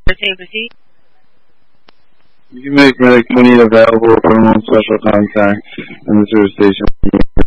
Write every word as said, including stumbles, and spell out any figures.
You can make medic twenty available for one special contact in the service station.